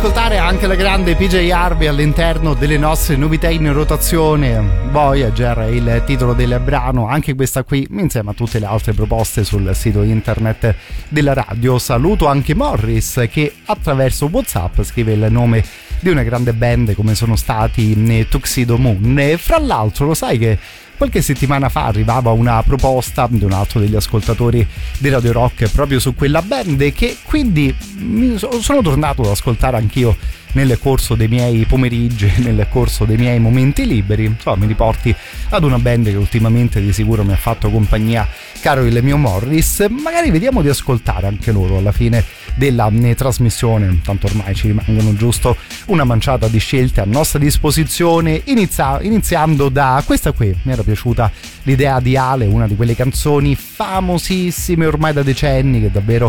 ascoltare anche la grande PJ Harvey all'interno delle nostre novità in rotazione. Voyager è il titolo del brano, anche questa qui insieme a tutte le altre proposte sul sito internet della radio. Saluto anche Morris che attraverso WhatsApp scrive il nome di una grande band come sono stati Tuxedo Moon. E fra l'altro lo sai che qualche settimana fa arrivava una proposta di un altro degli ascoltatori di Radio Rock proprio su quella band, e che quindi sono tornato ad ascoltare anch'io nel corso dei miei pomeriggi, nel corso dei miei momenti liberi. Insomma, mi riporti ad una band che ultimamente di sicuro mi ha fatto compagnia, caro il mio Morris. Magari vediamo di ascoltare anche loro alla fine della trasmissione, tanto ormai ci rimangono giusto una manciata di scelte a nostra disposizione, iniziando da questa qui. Mi era piaciuta l'idea di Ale, una di quelle canzoni famosissime ormai da decenni che davvero